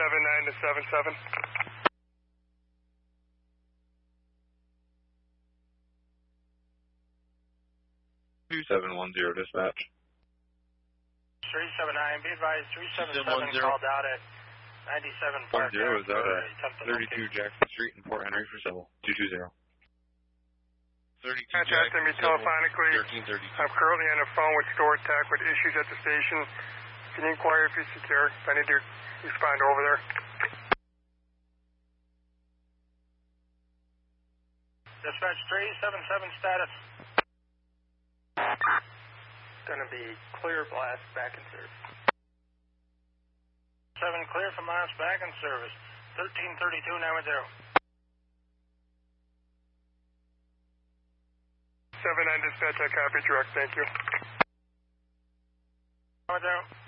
79 to 77. 2710 dispatch. 379, be advised, 377 called out at 97 Park. 10 is out at 32 Jackson Street in Port Henry for civil. 220. 32 Contacting me telephonically. 1332. I'm currently on the phone with Store Tech with issues at the station. Can you inquire if he's secure? I need to respond over there. Dispatch 377 status. Gonna be clear blast back in service. 7 clear from blast back in service. 1332 now 0. 79 dispatch, I copy direct, thank you. 0.